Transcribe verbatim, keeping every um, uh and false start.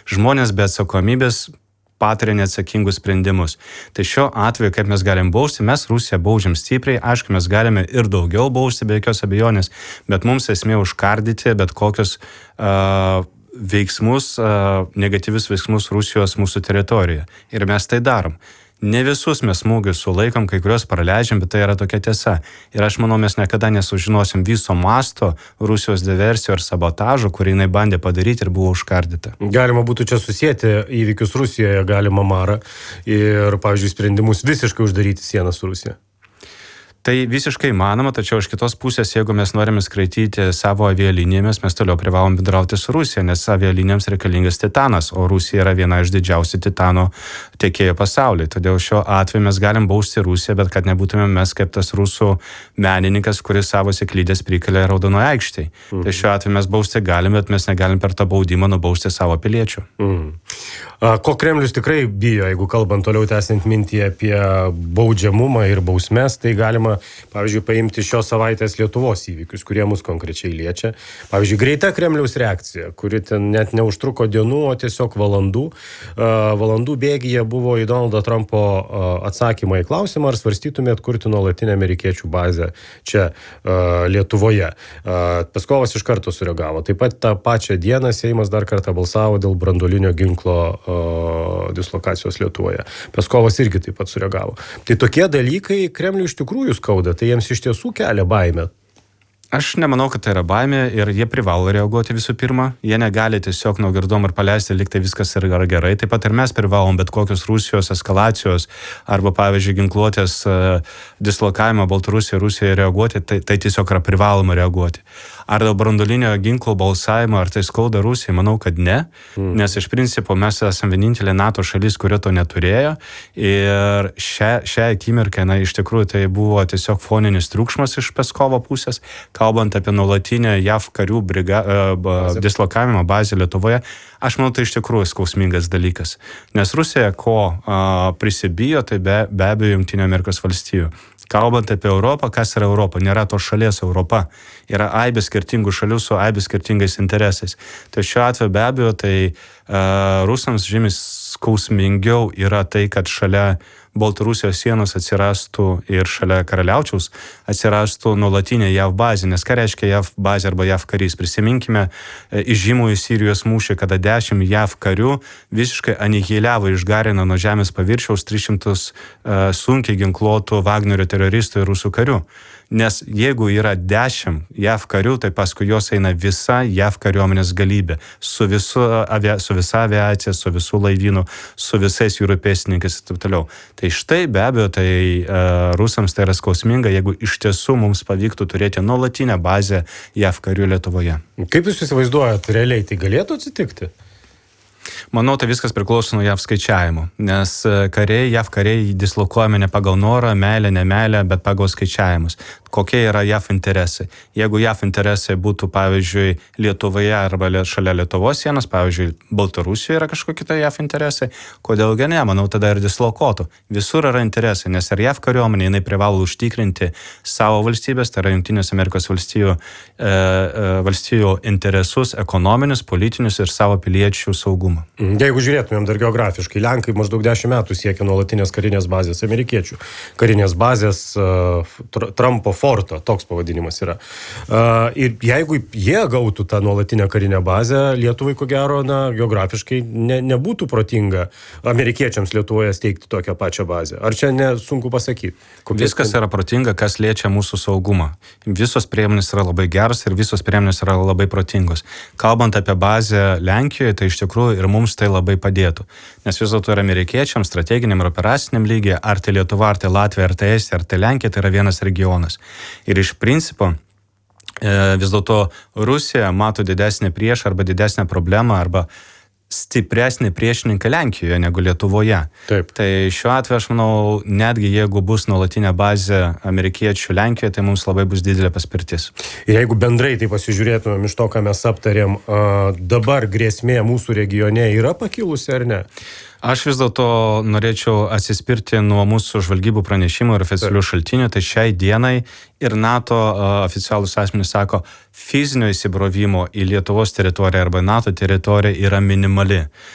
žmonės be atsakomybės patiria neatsakingus sprendimus. Tai šiuo atveju, kaip mes galim bausti, mes Rusiją baudžiam stipriai, aišku, mes galime ir daugiau bausti, be jokios abejonės, bet mums esmė užkardyti bet kokius uh, veiksmus, uh, negatyvius veiksmus Rusijos mūsų teritorijoje. Ir mes tai darom. Ne visus mes smūgius sulaikom, kai kurios praleidžiam, bet tai yra tokia tiesa. Ir aš manau, mes niekada nesužinosim viso masto Rusijos diversijų ar sabotažo, kurį jinai bandė padaryti ir buvo užkardyta. Galima būtų čia susėti įvykius Rusijoje, galima marą ir, pavyzdžiui, sprendimus visiškai uždaryti sieną su Rusija. Tai visiškai įmanoma, tačiau iš kitos pusės, jeigu mes norime skraidyti savo avialinijomis, mes toliau privalom bendrauti su Rusija, nes avialinijoms reikalingas titanas, o Rusija yra viena iš didžiausių titano tiekėjų pasaulyje. Todėl šiuo atveju mes galim bausti Rusiją, bet kad nebūtume mes kaip tas rusų menininkas, kuris savo sėklydės prikelia Raudonoje aikštėje. Mhm. Tai šiuo atveju mes bausti galim, bet mes negalim per tą baudimą nubausti savo piliečių. Mhm. Ko Kremlius tikrai bijo, jeigu kalbant toliau tęsiant mintį apie baudžiamumą ir bausmes, tai galima, pavyzdžiui, paimti šios savaitės Lietuvos įvykius, kurie mus konkrečiai liečia. Pavyzdžiui, greita Kremliaus reakcija, kuri ten net neužtruko dienų, o tiesiog valandų. Valandų bėgyje buvo į Donaldo Trumpo atsakymą į klausimą, ar svarstytumėt kurti nuolatinę amerikiečių bazę čia Lietuvoje. Peskovas iš karto sureagavo. Taip pat tą pačią dieną Seimas dar kartą balsavo dėl branduolinio ginklo dislokacijos Lietuvoje. Peskovas irgi taip pat sureagavo. Tai tokie dalykai Kremliui iš tikrųjų skauda, tai jiems iš tiesų kelia baimę. Aš nemanau, kad tai yra baimė ir jie privalo reaguoti visų pirma. Jie negali tiesiog nuo girdom ir paleisti, lyg tai viskas yra gerai. Taip pat ir mes privalom bet kokios Rusijos eskalacijos arba, pavyzdžiui, ginkluotės uh, dislokavimo Baltarusijoje, Rusijoje reaguoti, tai, tai tiesiog yra privaloma reaguoti. Ar dėl branduolinio ginklo balsavimo, ar tai skauda Rusijai? Manau, kad ne, mm. nes iš principo mes esame vienintelė NATO šalis, kurio to neturėjo ir šią, šią akimirką, na, iš tikrųjų tai buvo tiesiog foninis triukšmas iš Peskovo pusės, kalbant apie nuolatinę J A V karių briga, uh, dislokavimo bazę Lietuvoje. Aš manau, tai iš tikrųjų skausmingas dalykas, nes Rusija ko uh, prisibijo, tai be, be abejo Jungtinių Amerikos valstijų. Kalbant apie Europą, kas yra Europa? Nėra to šalies Europa. Yra aibė skirtingų šalių su aibė skirtingais interesais. Tai šiuo atveju be abejo, tai uh, rusams žymiai skausmingiau yra tai, kad šalia Baltarusijos sienos atsirastų ir šalia Karaliaučiaus atsirastų nuolatinė J A V bazė. Nes ką reiškia J A V bazė arba J A V karys? Prisiminkime įžymųjų Sirijos mūšį, kada dešimt J A V karių visiškai anihiliavo, išgarino nuo žemės paviršiaus tris šimtus uh, sunkiai ginkluotų Vagnerio teroristų ir rusų karių. Nes jeigu yra dešimt J A V karių, tai paskui jos eina visa J A V kariuomenės galybė. Su, visu, avia, su visa aviacija, su visų laivynų, su visais jūrų pėstininkais ir taip toliau. Tai štai be abejo, tai uh, rusams tai yra skausminga, jeigu iš tiesų mums pavyktų turėti nuolatinę bazę J A V karių Lietuvoje. Kaip jūs įsivaizduojat, realiai tai galėtų atsitikti? Manau, tai viskas priklauso nuo J A V skaičiavimo, nes kariai, J A V kariai dislokuojami ne pagal norą, meilę, nemeilę, bet pagal skaičiavimus. Kokie yra J A V interesai? Jeigu J A V interesai būtų, pavyzdžiui, Lietuvoje arba šalia Lietuvos sienos, pavyzdžiui, Baltarusijoje yra kažkokie tai J A V interesai, kodėlgi ne, manau, tada ir dislokuotų. Visur yra interesai, nes ir J A V kariuomenė, jinai privalo užtikrinti savo valstybės, tai yra Jungtinės Amerikos valstijų, e, e, valstijų interesus, ekonominius, politinius ir savo piliečių saugumą. Jeigu žiūrėtumėm dar geografiškai, Lenkai maždaug dešimt metų siekia nuolatinės karinės bazės, amerikiečių karinės bazės uh, Trumpo forto, toks pavadinimas yra. Uh, ir jeigu jie gautų tą nuolatinę karinę bazę, Lietuvai ko gero, na, geografiškai ne, nebūtų protinga amerikiečiams Lietuvoje steigti tokią pačią bazę. Ar čia nesunku pasakyti? Kokie Viskas yra protinga, kas liečia mūsų saugumą. Visos priemonės yra labai geros ir visos priemonės yra labai protingos. Kalbant apie bazę Lenkijoje, tai iš tikrųjų ir mums tai labai padėtų. Nes vis dėlto ir amerikiečiams, strateginiam ir operaciniam lygiai, ar tai Lietuva, ar tai Latvija, ar tai Estija, ar tai Lenkija, tai yra vienas regionas. Ir iš principo vis dėlto Rusija mato didesnį priešą arba didesnę problemą arba stipresnį priešininką Lenkijoje negu Lietuvoje. Taip. Tai šiuo atveju aš manau, netgi jeigu bus nuolatinė bazė amerikiečių Lenkijoje, tai mums labai bus didelė paspirtis. Ir jeigu bendrai tai pasižiūrėtumėm iš to, ką mes aptarėm, dabar grėsmė mūsų regione yra pakilusi ar ne? Aš vis dėlto norėčiau atsispirti nuo mūsų žvalgybų pranešimų ir oficialių šaltinių, tai šiai dienai ir NATO oficialūs asmenys sako, fizinio įsibrovimo į Lietuvos teritoriją arba NATO teritoriją yra minimali.